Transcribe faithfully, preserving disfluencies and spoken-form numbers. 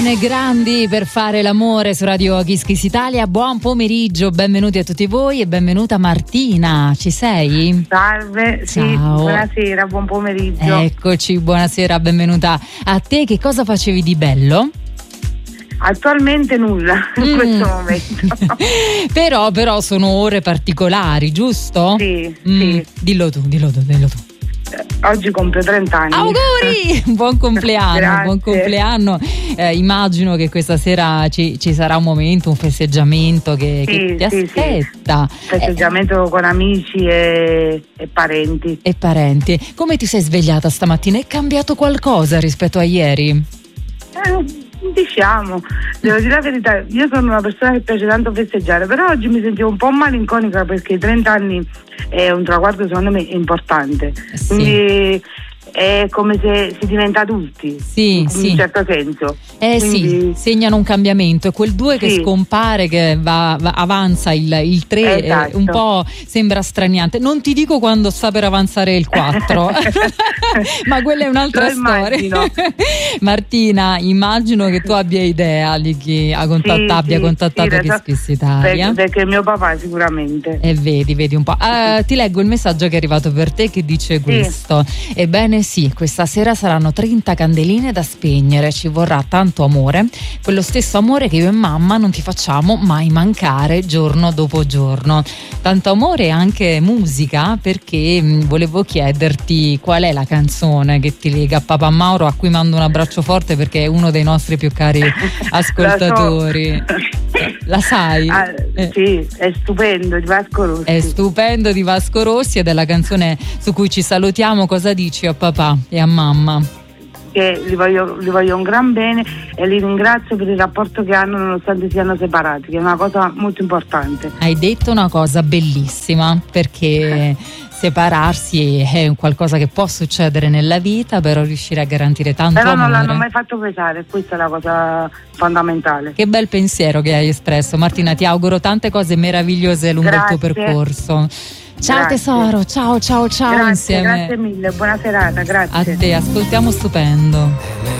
Bene, grandi per fare l'amore su Radio Kiss Kiss Italia. Buon pomeriggio, benvenuti a tutti voi e benvenuta Martina, ci sei? Salve, Ciao. Sì, buonasera, buon pomeriggio. Eccoci, buonasera, benvenuta a te. Che cosa facevi di bello? Attualmente nulla in Mm. questo momento. però, però sono ore particolari, giusto? Sì, Mm, sì. Dillo tu, dillo tu, dillo tu. Oggi compio trenta anni. Auguri! Buon compleanno, Grazie. buon compleanno. Eh, immagino che questa sera ci, ci sarà un momento, un festeggiamento che, Sì, che ti sì, aspetta. Festeggiamento con amici e, e parenti. E, e parenti. Come ti sei svegliata stamattina? È cambiato qualcosa rispetto a ieri? Eh, diciamo, devo dire la verità, io sono una persona che piace tanto festeggiare, però oggi mi sentivo un po' malinconica perché i trenta anni è un traguardo secondo me importante. Sì. Quindi è come se si diventa adulti, Sì, in sì. un certo senso. Eh Quindi- sì, segnano un cambiamento. È quel due che Sì. scompare, che va, va- avanza il, il tre, Esatto. un po' sembra straniante. Non ti dico quando sta per avanzare il quattro, ma quella è un'altra Lo storia. immagino. Martina, immagino che tu abbia idea di chi ha contattato, Sì, abbia sì, contattato sì, Kiss esatto. Kiss Italia. Perché, perché mio papà sicuramente. E vedi, vedi un po'. Eh, ti leggo il messaggio che è arrivato per te che dice questo. Ebbene sì, questa sera saranno trenta candeline da spegnere, ci vorrà tanto amore, quello stesso amore che io e mamma non ti facciamo mai mancare giorno dopo giorno. Tanto amore e anche musica, perché mh, volevo chiederti qual è la canzone che ti lega a Papà Mauro, a cui mando un abbraccio forte perché è uno dei nostri più cari ascoltatori. La so. La sai? Ah, Eh. Sì, è stupendo, di Vasco Rossi. È stupendo, di Vasco Rossi, ed è la canzone su cui ci salutiamo. Cosa dici a papà e a mamma? Che li voglio, li voglio un gran bene e li ringrazio per il rapporto che hanno nonostante siano separati, che è una cosa molto importante. Hai detto una cosa bellissima, perché separarsi è un qualcosa che può succedere nella vita, però riuscire a garantire tanto Però non amore. l'hanno mai fatto pesare, questa è la cosa fondamentale. Che bel pensiero che hai espresso, Martina. Ti auguro tante cose meravigliose lungo il tuo Grazie. percorso. Ciao Grazie. tesoro, ciao ciao ciao Grazie, insieme grazie mille, buona serata, grazie. a te. Ascoltiamo Stupendo.